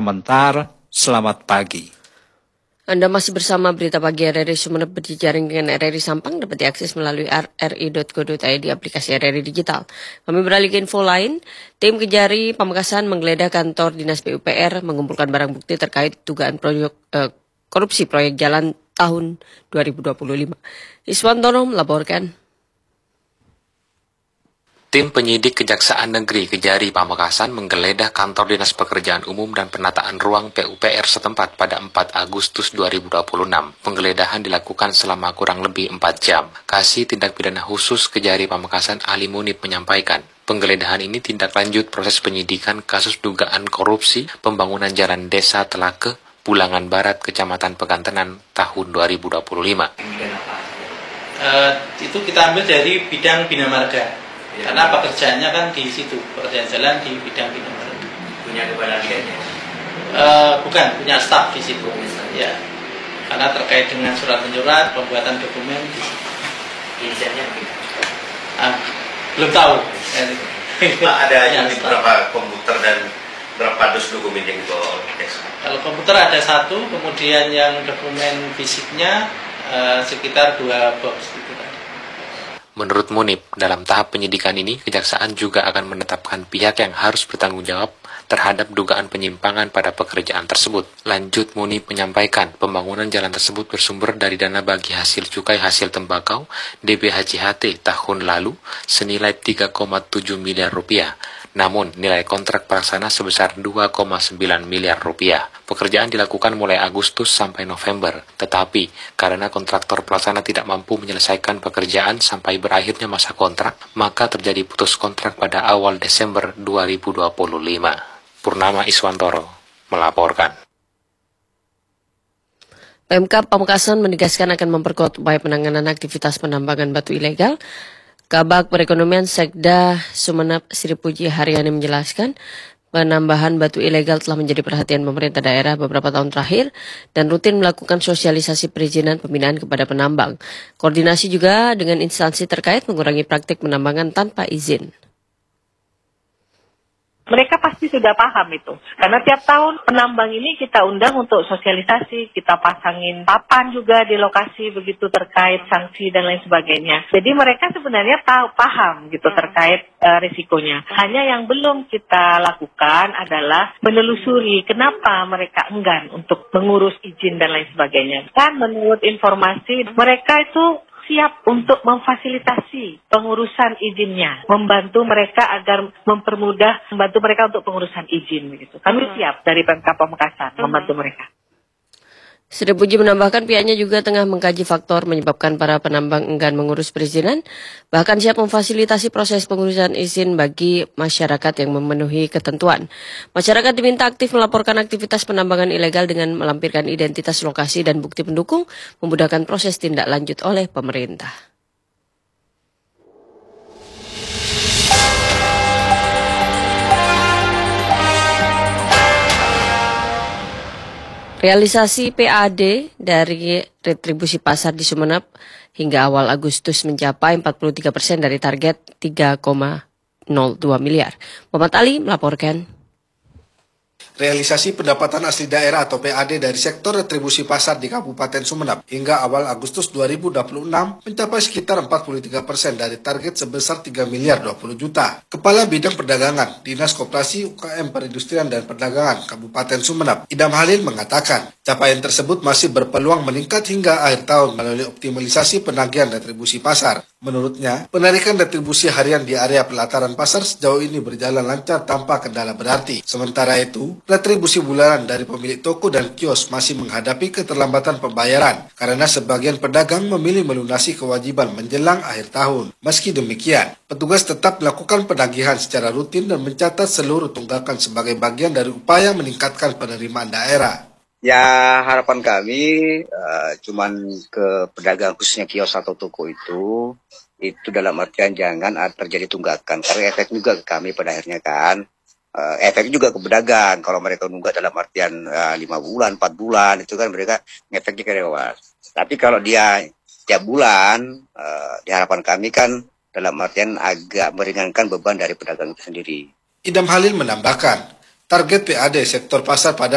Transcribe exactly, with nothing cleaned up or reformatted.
komentar. Selamat pagi. Anda masih bersama Berita Pagi R R I Sumeneb berjejaring dengan R R I Sampang, dapat diakses melalui r r i dot co dot i d di aplikasi R R I Digital. Kami beralih ke info lain. Tim Kejari Pamekasan menggeledah kantor Dinas P U P R mengumpulkan barang bukti terkait dugaan proyek eh, korupsi proyek jalan tahun dua ribu dua puluh lima. Iswantono melaporkan. Tim penyidik Kejaksaan Negeri Kejari Pamekasan menggeledah kantor Dinas Pekerjaan Umum dan Penataan Ruang P U P R setempat pada empat Agustus dua ribu dua puluh enam. Penggeledahan dilakukan selama kurang lebih empat jam. Kasih Tindak Pidana Khusus Kejari Pamekasan Ali Munib menyampaikan, penggeledahan ini tindak lanjut proses penyidikan kasus dugaan korupsi pembangunan jalan desa Telake, Bulangan Barat, Kecamatan Pekantenan tahun dua ribu dua puluh lima. Uh, itu kita ambil dari bidang Bina Marga. Ya, karena pekerjaannya kan di situ, pekerjaan jalan di bidang Bina Marga. Punya kepala diasnya? Uh, bukan, punya staf di situ. Ya, karena terkait dengan surat menyurat, pembuatan dokumen di situ. Inisialnya uh, belum tahu. Pak, ada yang berapa komputer dan berapa dus dokumen yang dibawa oleh desa? Kalau komputer ada satu, kemudian yang dokumen fisiknya uh, sekitar dua box gitu tadi. Menurut Munib, dalam tahap penyidikan ini, Kejaksaan juga akan menetapkan pihak yang harus bertanggung jawab terhadap dugaan penyimpangan pada pekerjaan tersebut. Lanjut, Munib menyampaikan pembangunan jalan tersebut bersumber dari dana bagi hasil cukai hasil tembakau D B H C H T tahun lalu senilai tiga koma tujuh miliar rupiah. Namun, nilai kontrak pelaksana sebesar dua koma sembilan miliar rupiah. Pekerjaan dilakukan mulai Agustus sampai November, tetapi karena kontraktor pelaksana tidak mampu menyelesaikan pekerjaan sampai berakhirnya masa kontrak, maka terjadi putus kontrak pada awal Desember dua ribu dua puluh lima. Purnama Iswantoro melaporkan. Pemkab Pamekasan menegaskan akan memperkuat upaya penanganan aktivitas penambangan batu ilegal. Kabag Perekonomian Sekda Sumeneb Sri Puji Haryani menjelaskan, penambahan batu ilegal telah menjadi perhatian pemerintah daerah beberapa tahun terakhir dan rutin melakukan sosialisasi perizinan pembinaan kepada penambang. Koordinasi juga dengan instansi terkait mengurangi praktik penambangan tanpa izin. Mereka pasti sudah paham itu. Karena tiap tahun penambang ini kita undang untuk sosialisasi, kita pasangin papan juga di lokasi begitu terkait sanksi dan lain sebagainya. Jadi mereka sebenarnya tahu, paham gitu terkait uh, risikonya. Hanya yang belum kita lakukan adalah menelusuri kenapa mereka enggan untuk mengurus izin dan lain sebagainya. Kan menurut informasi mereka itu siap untuk memfasilitasi pengurusan izinnya, membantu mereka agar mempermudah, membantu mereka untuk pengurusan izin begitu. Kami siap dari Pemkab Pamekasan membantu mereka. Sri Puji menambahkan pihaknya juga tengah mengkaji faktor menyebabkan para penambang enggan mengurus perizinan, bahkan siap memfasilitasi proses pengurusan izin bagi masyarakat yang memenuhi ketentuan. Masyarakat diminta aktif melaporkan aktivitas penambangan ilegal dengan melampirkan identitas lokasi dan bukti pendukung, memudahkan proses tindak lanjut oleh pemerintah. Realisasi P A D dari retribusi pasar di Sumeneb hingga awal Agustus mencapai empat puluh tiga persen dari target tiga koma nol dua miliar. Muhammad Ali melaporkan. Realisasi pendapatan asli daerah atau P A D dari sektor retribusi pasar di Kabupaten Sumeneb hingga awal Agustus dua ribu dua puluh enam mencapai sekitar empat puluh tiga persen dari target sebesar tiga miliar dua puluh juta. Kepala Bidang Perdagangan, Dinas Koperasi U K M Perindustrian dan Perdagangan Kabupaten Sumeneb, Idam Halil mengatakan, capaian tersebut masih berpeluang meningkat hingga akhir tahun melalui optimalisasi penagihan retribusi pasar. Menurutnya, penarikan retribusi harian di area pelataran pasar sejauh ini berjalan lancar tanpa kendala berarti. Sementara itu, retribusi bulanan dari pemilik toko dan kios masih menghadapi keterlambatan pembayaran karena sebagian pedagang memilih melunasi kewajiban menjelang akhir tahun. Meski demikian, petugas tetap melakukan penagihan secara rutin dan mencatat seluruh tunggakan sebagai bagian dari upaya meningkatkan penerimaan daerah. Ya, harapan kami uh, cuman ke pedagang khususnya kios atau toko itu, itu dalam artian jangan terjadi tunggakan. Karena efek juga ke kami pada akhirnya kan. Uh, efek juga ke pedagang. Kalau mereka nunggak dalam artian uh, lima bulan, empat bulan, itu kan mereka ngefeknya ke dewas. Tapi kalau dia tiap bulan, uh, di harapan kami kan dalam artian agak meringankan beban dari pedagang itu sendiri. Idam Halil menambahkan, target P A D sektor pasar pada